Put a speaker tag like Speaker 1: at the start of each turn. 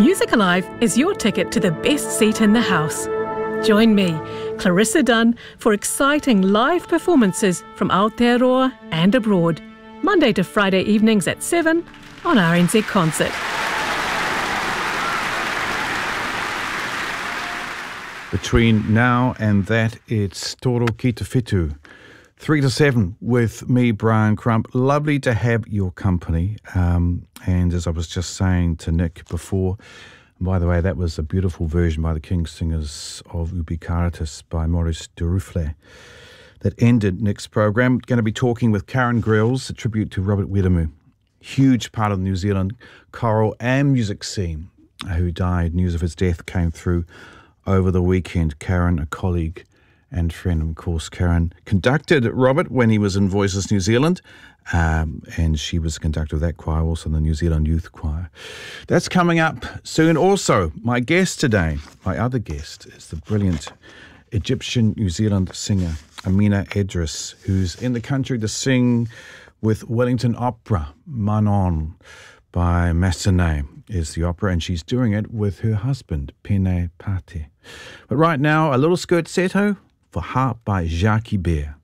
Speaker 1: Music Alive is your ticket to the best seat in the house. Join me, Clarissa Dunn, for exciting live performances from Aotearoa and abroad, Monday to Friday evenings at 7 on RNZ Concert.
Speaker 2: Between now and that, it's Toro Ki Te Whetū, 3 to 7 with me, Brian Crump. Lovely to have your company. And as I was just saying to Nick before, and by the way, that was a beautiful version by the King's Singers of Ubi Caritas by Maurice Durufle that ended Nick's program. Going to be talking with Karen Grills, a tribute to Robert Wiremu, huge part of the New Zealand choral and music scene, who died. News of his death came through over the weekend. Karen, a colleague and friend, of course. Karen conducted Robert when he was in Voices New Zealand, and she was the conductor of that choir, also in the New Zealand Youth Choir. That's coming up soon. Also, my guest today, my other guest, is the brilliant Egyptian New Zealand singer Amina Edris, who's in the country to sing with Wellington Opera. Manon by Massenet is the opera, and she's doing it with her husband, Pene Pate. But right now, a little scherzetto for harp by Jacques Ibert.